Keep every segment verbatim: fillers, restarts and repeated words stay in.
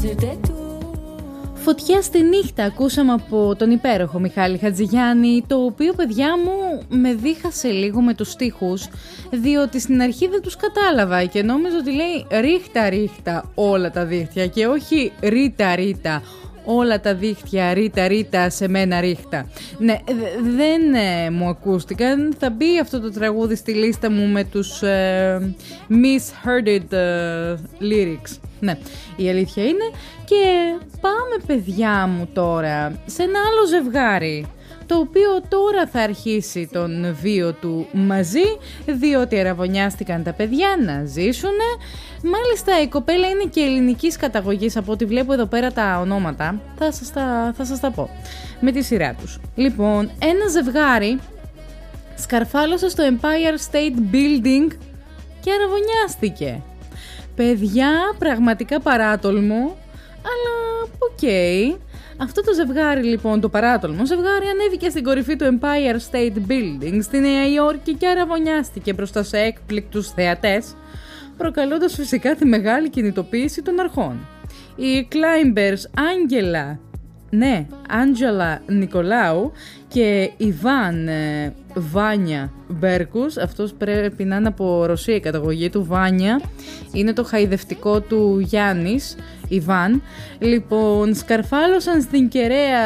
Φωτιά στη νύχτα ακούσαμε από τον υπέροχο Μιχάλη Χατζηγιάννη, το οποίο, παιδιά μου, με δίχασε λίγο με τους στίχους, διότι στην αρχή δεν τους κατάλαβα και νόμιζα ότι λέει ρίχτα ρίχτα όλα τα δίχτυα και όχι ρίτα ρίτα όλα τα δίχτυα, ρίτα ρίτα σε μένα ρίχτα. Ναι, δεν ε, μου ακούστηκαν. Θα μπει αυτό το τραγούδι στη λίστα μου με τους ε, mishearded ε, lyrics. Ναι, η αλήθεια είναι. Και πάμε, παιδιά μου, τώρα σε ένα άλλο ζευγάρι, το οποίο τώρα θα αρχίσει τον βίο του μαζί, διότι αραβωνιάστηκαν τα παιδιά να ζήσουνε. Μάλιστα η κοπέλα είναι και ελληνικής καταγωγής, από ό,τι βλέπω εδώ πέρα τα ονόματα, θα σας τα, θα σας τα πω με τη σειρά τους. Λοιπόν, ένα ζευγάρι σκαρφάλωσε στο Empire State Building και αραβωνιάστηκε. Παιδιά, πραγματικά παράτολμο, αλλά οκ. Okay. Αυτό το ζευγάρι, λοιπόν, το παράτολμο ζευγάρι, ανέβηκε στην κορυφή του Empire State Building στη Νέα Υόρκη και αραβωνιάστηκε μπροστά σε έκπληκτους θεατές, προκαλώντας φυσικά τη μεγάλη κινητοποίηση των αρχών. Οι climbers Άγγελα, ναι, Άντζελα Νικολάου και Ιβάν ε, Βάνια Μπέρκους, αυτός πρέπει να είναι από Ρωσία η καταγωγή του. Βάνια είναι το χαϊδευτικό του Γιάννης, Ιβάν. Λοιπόν, σκαρφάλωσαν στην κεραία,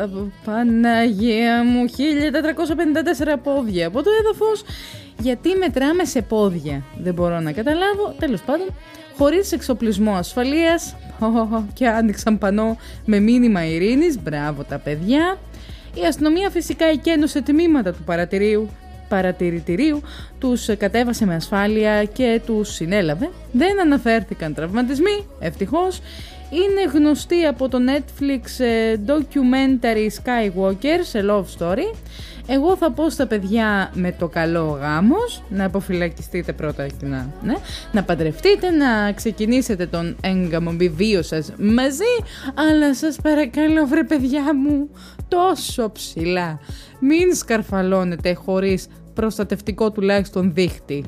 Παναγία μου, χίλια τετρακόσια πενήντα τέσσερα πόδια από το έδαφος. Γιατί μετράμε σε πόδια, δεν μπορώ να καταλάβω. Τέλος πάντων, χωρίς εξοπλισμό ασφαλείας, και άνοιξαν πανό με μήνυμα ειρήνης. Μπράβο τα παιδιά. Η αστυνομία φυσικά εκένωσε τμήματα του παρατηρίου, παρατηρητηρίου, τους κατέβασε με ασφάλεια και τους συνέλαβε. Δεν αναφέρθηκαν τραυματισμοί, ευτυχώς. Είναι γνωστή από το Netflix documentary Skywalker σε love story. Εγώ θα πω στα παιδιά με το καλό γάμος, να αποφυλακιστείτε πρώτα και να, ναι, να παντρευτείτε, να ξεκινήσετε τον έγκαμο βίο σας μαζί, αλλά σας παρακαλώ, βρε παιδιά μου, τόσο ψηλά. Μην σκαρφαλώνετε χωρίς προστατευτικό τουλάχιστον δίχτυ.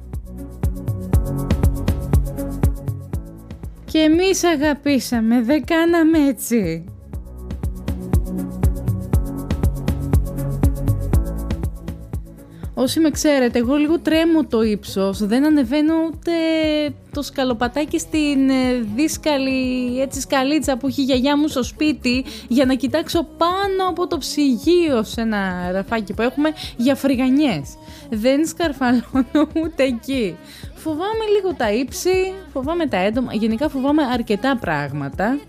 Και εμείς αγαπήσαμε, δεν κάναμε έτσι. Όσοι με ξέρετε, εγώ λίγο τρέμω το ύψος, δεν ανεβαίνω ούτε το σκαλοπατάκι στην δύσκαλη έτσι σκαλίτσα που έχει η γιαγιά μου στο σπίτι για να κοιτάξω πάνω από το ψυγείο σε ένα ραφάκι που έχουμε για φρυγανιές. Δεν σκαρφαλώνω ούτε εκεί. Φοβάμαι λίγο τα ύψη, φοβάμαι τα έντομα, γενικά φοβάμαι αρκετά πράγματα.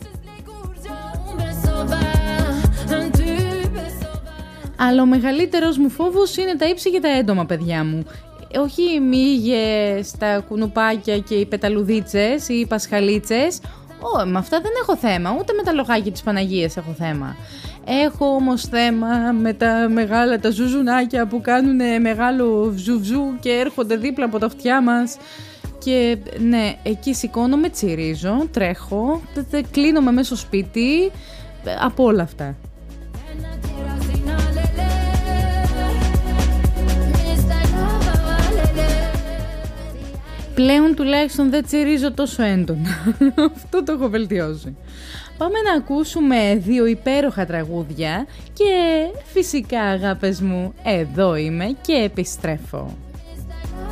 Αλλά ο μεγαλύτερος μου φόβος είναι τα ύψη και τα έντομα, παιδιά μου. Όχι οι μύγες, τα κουνουπάκια και οι πεταλουδίτσες ή οι πασχαλίτσες. Ω, με αυτά δεν έχω θέμα, ούτε με τα λογάκια της Παναγίας έχω θέμα. Έχω όμως θέμα με τα μεγάλα τα ζουζουνάκια που κάνουν μεγάλο βζουβζού και έρχονται δίπλα από τα αυτιά μας. Και ναι, εκεί σηκώνομαι, τσιρίζω, τρέχω, κλείνομαι μέσα στο σπίτι, από όλα αυτά. Πλέον τουλάχιστον δεν τσιρίζω τόσο έντονα. Αυτό το έχω βελτιώσει. Πάμε να ακούσουμε δύο υπέροχα τραγούδια και φυσικά, αγάπες μου, εδώ είμαι και επιστρέφω.